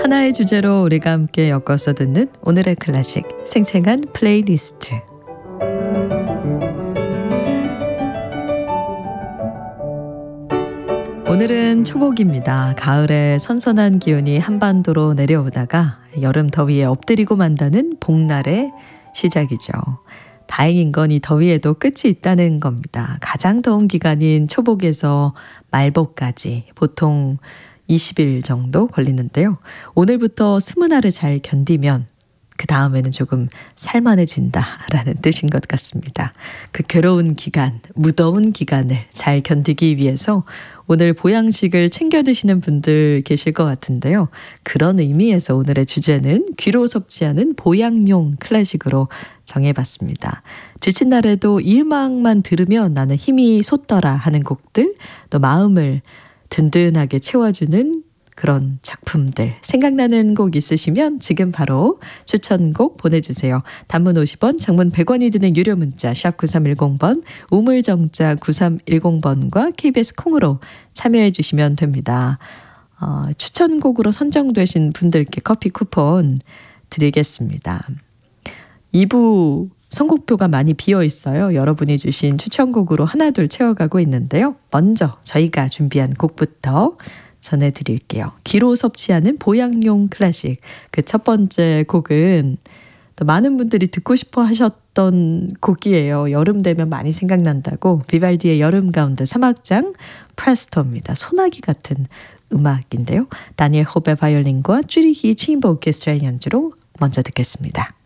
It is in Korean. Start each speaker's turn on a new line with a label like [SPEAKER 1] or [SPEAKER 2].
[SPEAKER 1] 하나의 주제로 우리가 함께 엮어서 듣는 오늘의 클래식, 생생한 플레이리스트. 오늘은 초복입니다. 가을의 선선한 기운이 한반도로 내려오다가 여름 더위에 엎드리고 만다는 복날의 시작이죠. 다행인 건 이 더위에도 끝이 있다는 겁니다. 가장 더운 기간인 초복에서 말복까지 보통 20일 정도 걸리는데요. 오늘부터 스문화를 잘 견디면 그 다음에는 조금 살만해진다라는 뜻인 것 같습니다. 그 괴로운 기간, 무더운 기간을 잘 견디기 위해서 오늘 보양식을 챙겨 드시는 분들 계실 것 같은데요. 그런 의미에서 오늘의 주제는 귀로 섭취하는 보양용 클래식으로 정해봤습니다. 지친 날에도 이 음악만 들으면 나는 힘이 솟더라 하는 곡들, 또 마음을 든든하게 채워주는 그런 작품들, 생각나는 곡 있으시면 지금 바로 추천곡 보내주세요. 단문 50원, 장문 100원이 드는 유료 문자 샵 9310번, 우물정자 9310번과 KBS 콩으로 참여해 주시면 됩니다. 추천곡으로 선정되신 분들께 커피 쿠폰 드리겠습니다. 2부 선곡표가 많이 비어 있어요. 여러분이 주신 추천곡으로 하나둘 채워가고 있는데요. 먼저 저희가 준비한 곡부터 전해드릴게요. 귀로 섭취하는 보양용 클래식. 그 첫 번째 곡은 또 많은 분들이 듣고 싶어 하셨던 곡이에요. 여름 되면 많이 생각난다고. 비발디의 여름 가운데 3악장 프레스토입니다. 소나기 같은 음악인데요. 다니엘 호베 바이올린과 쭈리히 체인버 오케스트라의 연주로 먼저 듣겠습니다.